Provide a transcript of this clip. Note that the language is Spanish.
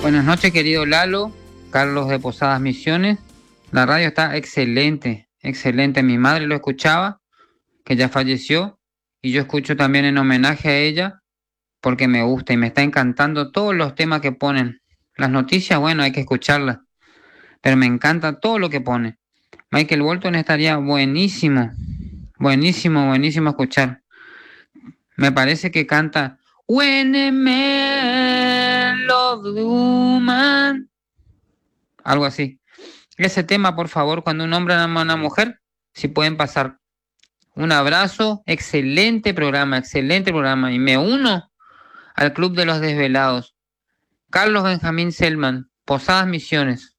Buenas noches, querido Lalo, Carlos de Posadas Misiones. La radio está excelente, excelente. Mi madre lo escuchaba, que ya falleció, y yo escucho también en homenaje a ella porque me gusta y me está encantando todos los temas que ponen. Las noticias, bueno, hay que escucharlas, pero me encanta todo lo que pone. Michael Bolton estaría buenísimo, buenísimo, buenísimo escuchar. Me parece que canta When a man loves a woman, algo así. Ese tema, por favor, cuando un hombre ama a una mujer, si pueden pasar. Un abrazo, excelente programa. Y me uno al Club de los Desvelados. Carlos Benjamín Selman, Posadas Misiones.